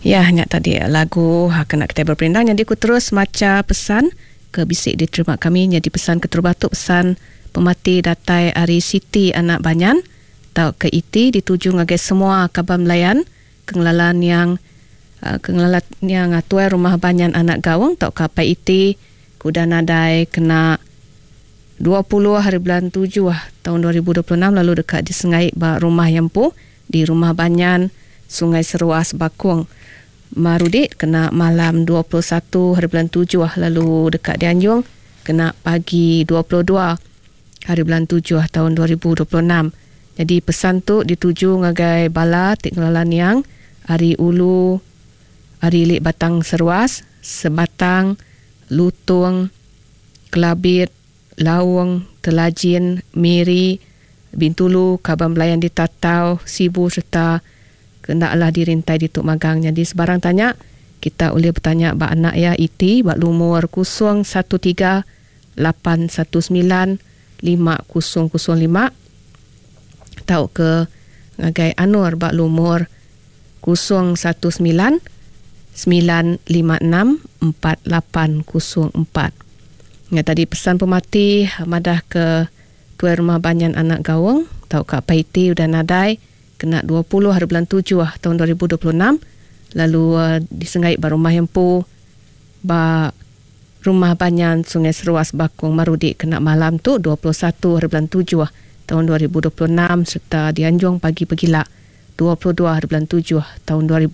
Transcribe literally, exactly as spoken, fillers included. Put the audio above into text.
Ya, hanya tadi lagu kena kita berperindang. Jadi aku terus maca pesan ke bisik diterima kami. Jadi pesan ke Terubatuk, pesan pemati datai Ari Siti anak Banyan atau ke iti dituju ngagai semua kabar melayan kengelalan yang uh, kengelalan yang tuai rumah Banyan anak Gawang atau kapai iti kuda nadai kena dua puluh hari bulan tujuh tahun dua ribu dua puluh enam lalu dekat di Sengai rumah Yempu di rumah Banyan Sungai Seruas Bakung. Marudik kena malam dua puluh satu hari bulan tujuh lalu dekat di Anjung kena pagi dua puluh dua hari bulan tujuh tahun dua ribu dua puluh enam. Jadi pesan tu dituju ngagai bala teknololan yang Ari Ulu, Ari Lik Batang Seruas, Sebatang, Lutung, Kelabit, Lawang, Telajin, Miri, Bintulu, Kabang Melayan di Tatau, Sibu serta hendaklah dirintai di Tuk Magang. Jadi sebarang tanya, kita boleh bertanya bak anak ya iti, bak lumur kosong satu tiga lapan satu sembilan lima kosong kosong lima atau ke ngagai Anur bak lumur kosong satu sembilan sembilan lima enam empat lapan kosong empat. Ya, tadi pesan pemati madah ke tuai rumah Banyan anak Gawang atau Kak Paiti udah nadai kena dua puluh hari bulan tujuh tahun dua ribu dua puluh enam lalu uh, disengai ba rumah Yempu ba rumah Banyan Sungai Seruas Bakung Marudik kena malam tu dua puluh satu hari bulan tujuh tahun dua ribu dua puluh enam serta di Anjung pagi pegila dua puluh dua hari bulan tujuh tahun dua ribu